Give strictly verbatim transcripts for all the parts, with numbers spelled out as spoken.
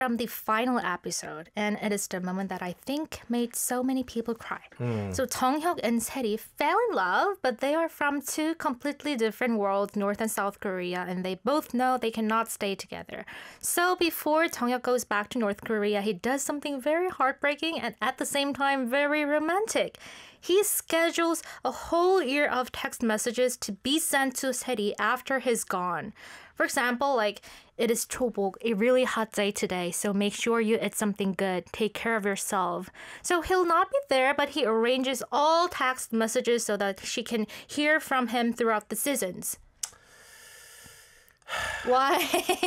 from the final episode, and it is the moment that I think made so many people cry. Mm. So Jung-hyuk and Seri fell in love, but they are from two completely different worlds, North and South Korea, and they both know they cannot stay together. So before Jung-hyuk goes back to North Korea, he does something very heartbreaking and at the same time very romantic. He schedules a whole year of text messages to be sent to Seri after he's gone. For example, like, it is chobok, a really hot day today, so make sure you eat something good. Take care of yourself. So he'll not be there, but he arranges all text messages so that she can hear from him throughout the seasons. Why?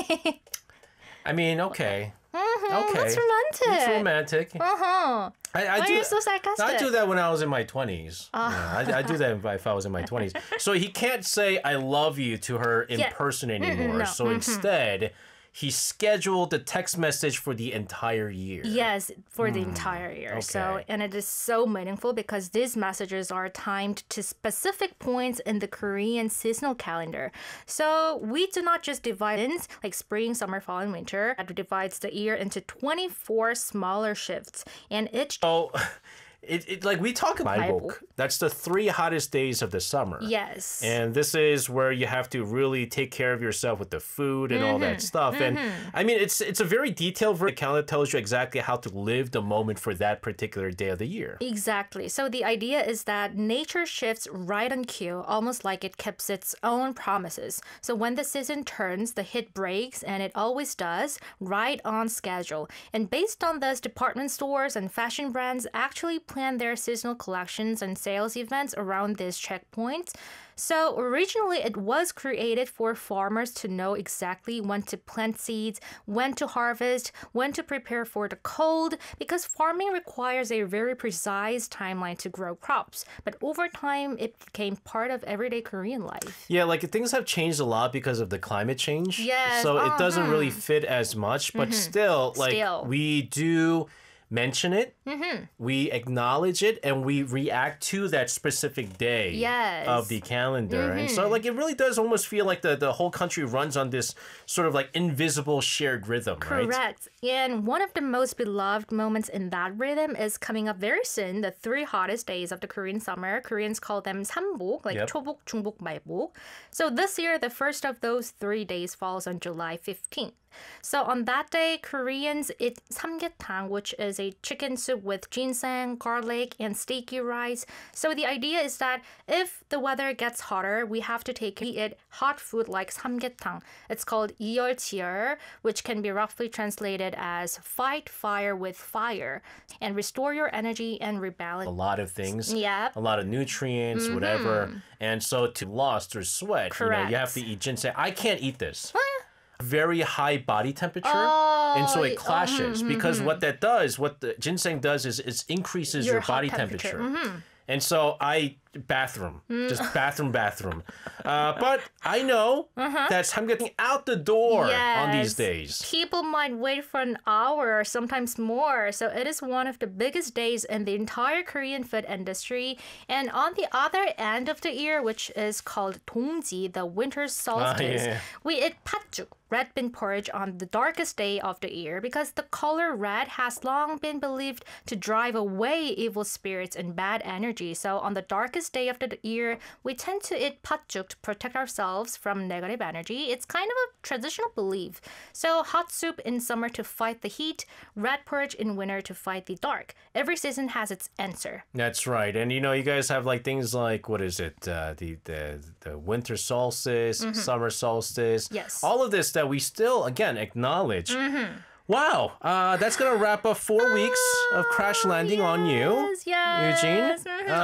I mean, okay. Mm-hmm, okay. That's romantic. It's romantic. Uh-huh. I, I Why do, are you so sarcastic? I do that when I was in my twenties. Uh. Yeah, I, I do that if, if I was in my twenties. So he can't say I love you to her in Yeah. person anymore. no. So Mhm. instead, he scheduled the text message for the entire year. Yes, for the entire year. So, okay. and it is so meaningful because these messages are timed to specific points in the Korean seasonal calendar. So we do not just divide in like spring, summer, fall, and winter. It divides the year into twenty-four smaller shifts, and each So, it, it like we talk about Bible. Maibok. That's the three hottest days of the summer. yes, And this is where you have to really take care of yourself with the food and all that stuff. And I mean, it's it's a very detailed ver- calendar that tells you exactly how to live the moment for that particular day of the year. exactly. So the idea is that nature shifts right on cue, almost like it keeps its own promises. So when the season turns, the hit breaks, and it always does, right on schedule. And based on this, department stores and fashion brands actually plan their seasonal collections and sales events around these checkpoints. So originally, it was created for farmers to know exactly when to plant seeds, when to harvest, when to prepare for the cold, because farming requires a very precise timeline to grow crops. But over time, it became part of everyday Korean life. Yeah, like things have changed a lot because of the climate change. Yes, So it doesn't uh-huh. really fit as much, but still, like Still. we do mention it, we acknowledge it, and we react to that specific day Yes. of the calendar. And so like it really does almost feel like the, the whole country runs on this sort of like invisible shared rhythm, right? Correct. And one of the most beloved moments in that rhythm is coming up very soon, the three hottest days of the Korean summer. Koreans call them 삼복, like Yep. 초복, 중복, 말복. So this year, the first of those three days falls on July fifteenth. So on that day, Koreans eat samgyetang, which is a chicken soup with ginseng, garlic, and sticky rice. So the idea is that if the weather gets hotter, we have to take we eat hot food like samgyetang. It's called 이열치열, which can be roughly translated as fight fire with fire and restore your energy and A rebalance. lot of things, Yep. a lot of nutrients, whatever. And so to loss through sweat, you know, you Correct. have to eat ginseng. I can't eat this. Very high body temperature, Oh, and so y- it oh, clashes mhm, because what that does, what the ginseng does is it increases Your your, hot body temperature, temperature. And so I bathroom, Mm. just bathroom, bathroom. Uh, but I know that I'm getting out the door on these Uh-huh. Yes. days. People might wait for an hour or sometimes more. So it is one of the biggest days in the entire Korean food industry. And on the other end of the year, which is called 동지, the winter solstice, yeah. we eat patjuk, red bean porridge, on the darkest day of the year because the color red has long been believed to drive away evil spirits and bad energy. So on the darkest day of the year, we tend to eat patjuk to protect ourselves from negative energy. It's kind of a traditional belief. So hot soup in summer to fight the heat, red porridge in winter to fight the dark. Every season has its answer. That's right, and you know, you guys have like things like what is it? Uh, the the the winter solstice, summer solstice. Yes. all of this that we still again acknowledge. Wow, uh, that's gonna wrap up four weeks of crash landing on you, Yes, yes. Eugene. Mhm. Uh,